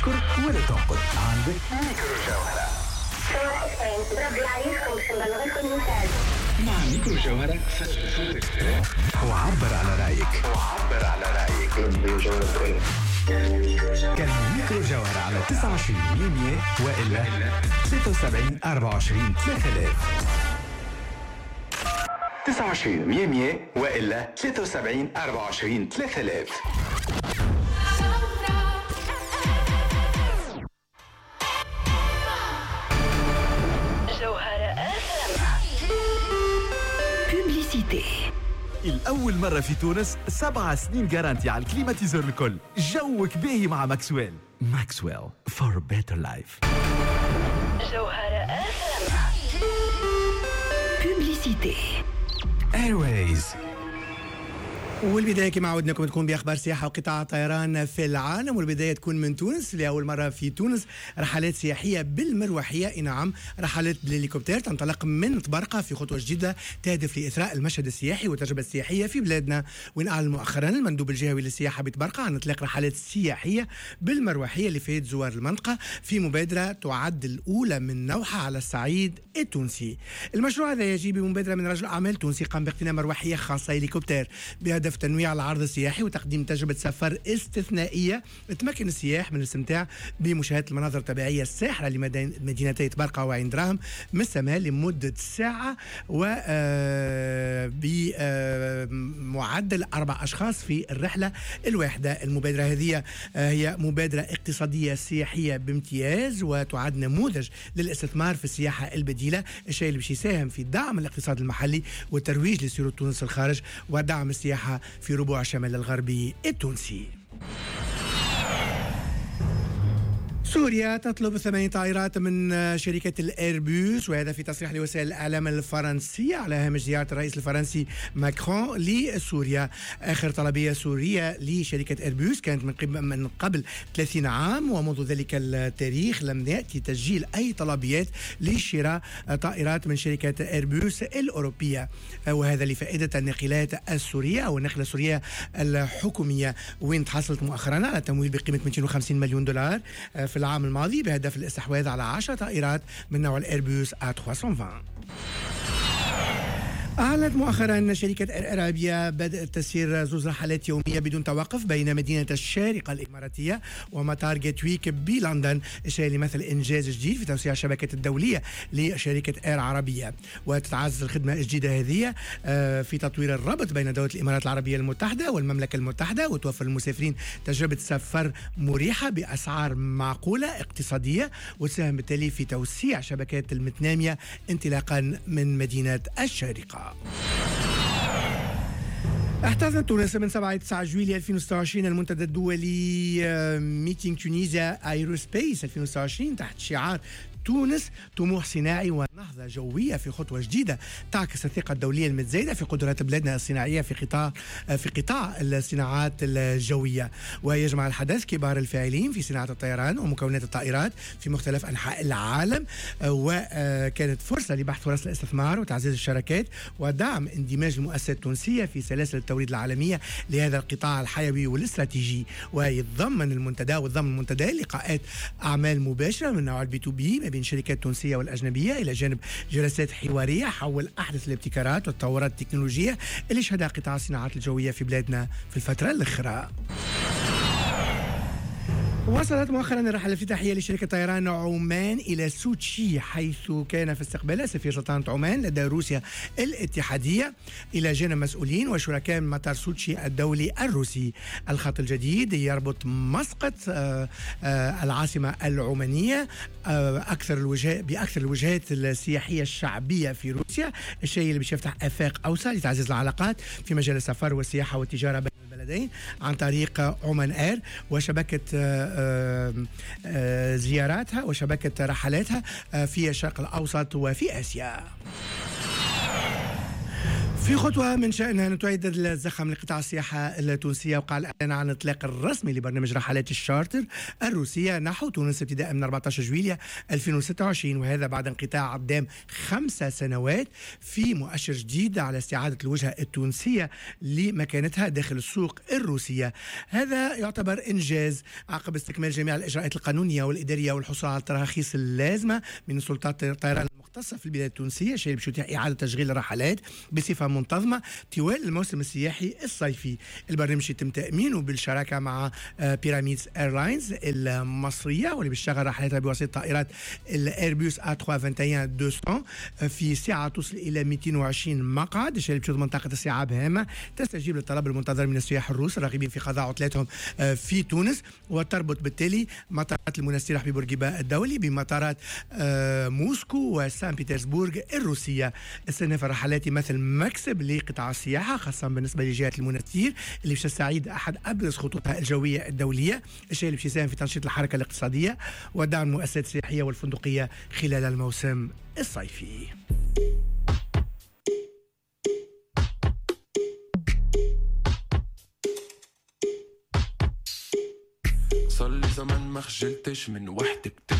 كرك ولا تعقد عندك ميكرو جوهرة. بربي عليكم باش نبلغكم المثال. مع ميكرو جوهرة سجل صوتك وعبر على رأيك. كان ميكرو جوهرة على 29 وإلا 73 24 3000 29 وإلا 73 24 3000. الأول مرة في تونس 7 سنين جارانتي على الكليماتيزور الكل. جوك باهي مع ماكسويل. ماكسويل for better life. جوهرة بوبليسيتي Airways. والبداية كما عودناكم تكون بأخبار سياحة وقطاع طيران في العالم، والبداية تكون من تونس. لأول مرة في تونس رحلات سياحية بالمروحية، نعم رحلات بالهليكوبتر تنطلق من طبرقة في خطوة جديدة تهدف لإثراء المشهد السياحي والتجربة السياحية في بلادنا. وإن أعلن مؤخرا المندوب الجهوي للسياحة بطبرقة عن إطلاق رحلات سياحية بالمروحية لفائدة زوار المنطقة في مبادرة تعد الأولى من نوعها على الصعيد التونسي. المشروع هذا يجي بمبادرة من رجل أعمال تونسي قام باقتناء مروحية خاصة هليكوبتر بهدف تنويع العرض السياحي وتقديم تجربة سفر استثنائية تمكن السياح من الاستمتاع بمشاهدة المناظر الطبيعية الساحرة لمدينتي طبرقة وعين دراهم من السماء لمدة ساعة، وبمعدل 4 أشخاص في الرحلة الواحدة. المبادرة هذه هي مبادرة اقتصادية سياحية بامتياز وتعد نموذج للاستثمار في السياحة البديلة، الشيء اللي باش يساهم في دعم الاقتصاد المحلي والترويج لسيرة تونس الخارج ودعم السياحة في ربوع الشمال الغربي التونسي. سوريا تطلب 8 طائرات من شركة الإيربوس، وهذا في تصريح لوسائل الإعلام الفرنسية على هامش زيارة الرئيس الفرنسي ماكرون لسوريا. آخر طلبية سورية لشركة إيربوس كانت من قبل 30 عام، ومنذ ذلك التاريخ لم يأتي تسجيل أي طلبيات لشراء طائرات من شركة إيربوس الأوروبية، وهذا لفائدة الناقلات السورية أو الناقلة السورية الحكومية، وين تحصلت مؤخرا على تمويل بقيمة 250 مليون دولار في العام الماضي بهدف الاستحواذ على 10 طائرات من نوع الإيربوس A320. أعلنت مؤخرا شركة أرابيا بدء تسيير زوز رحلات يومية بدون توقف بين مدينة الشارقة الإماراتية ومطار جيتويك بلندن، الشيء اللي يمثل إنجاز جديد في توسيع الشبكة الدولية لشركة إير عربية. وتتعزز الخدمة الجديدة هذه في تطوير الربط بين دولة الإمارات العربية المتحدة والمملكة المتحدة، وتوفر للمسافرين تجربة سفر مريحة بأسعار معقولة اقتصادية، وتساهم بالتالي في توسيع شبكات المتنامية انطلاقا من مدينة الشارقة. احتضنت تونس من 7-9 جويلية 2026 المنتدى الدولي ميتينغ تونيزيا ايروسبيس 2026 تحت شعار تونس طموح صناعي ونهضة جوية، في خطوة جديدة تعكس الثقة الدولية المتزايدة في قدرات بلادنا الصناعية في قطاع الصناعات الجوية. ويجمع الحدث كبار الفاعلين في صناعة الطيران ومكونات الطائرات في مختلف أنحاء العالم، وكانت فرصة لبحث فرص الاستثمار وتعزيز الشراكات ودعم اندماج المؤسسات التونسية في سلاسل التوريد العالمية لهذا القطاع الحيوي والاستراتيجي. ويتضمن المنتدى لقاءات أعمال مباشرة من نوع البي تو بي بين شركات تونسية والأجنبية، إلى جانب جلسات حوارية حول أحدث الابتكارات والتطورات التكنولوجية اللي شهدها قطاع الصناعات الجوية في بلادنا في الفترة الأخيرة. وصلت مؤخرا الرحلة الافتتاحية لشركة طيران عمان إلى سوتشي، حيث كان في استقبالها سفير سلطنة عمان لدى روسيا الاتحادية إلى جانب مسؤولين وشركاء من مطار سوتشي الدولي الروسي. الخط الجديد يربط مسقط العاصمة العمانية بأكثر الوجهات السياحية الشعبية في روسيا، الشيء اللي باش يفتح آفاق أوسع لتعزيز العلاقات في مجال السفر والسياحة والتجارة بين البلدين عن طريق عمان اير وشبكة زياراتها وشبكة رحلاتها في الشرق الأوسط وفي آسيا. في خطوة من شأنها أن تعيد الزخم لقطاع السياحة التونسية، وقع الإعلان عن الإطلاق الرسمي لبرنامج رحلات الشارتر الروسية نحو تونس ابتداء من 14 جويلية 2026، وهذا بعد انقطاع دام 5 سنوات في مؤشر جديد على استعادة الوجهة التونسية لمكانتها داخل السوق الروسية. هذا يعتبر إنجاز عقب استكمال جميع الإجراءات القانونية والإدارية والحصول على التراخيص اللازمة من سلطات الطيران المختصة في البلاد التونسية، شيء باش يتيح إعادة تشغيل الرحلات بصفة منتظمة طوال الموسم السياحي الصيفي. البرنامج يتم تأمينه بالشراكة مع بيراميدز ايرلاينز المصرية، واللي بيشتغل رحلاتها بواسطة طائرات الايربوس A321-200 في سعة تصل إلى 220 مقعد، الشيء اللي بتشوف منطقة استيعاب هامة تستجيب للطلب المنتظر من السياح الروس الراغبين في قضاء عطلاتهم في تونس، وتربط بالتالي مطارات المنستير حبيب بورقيبة الدولي بمطارات موسكو وسان بيترسبورغ الروسية. استئناف الرحلات مثل مكسب لقطاع السياحة، خاصة بالنسبة لجهة المنستير اللي باش تستعيد أحد أبرز خطوطها الجوية الدولية، الشيء اللي باش يساهم في تنشيط الحركة الاقتصادية ودعم المؤسسات السياحية والفندقية خلال الموسم الصيفي. صار لي زمان ما خجلتش من وحدك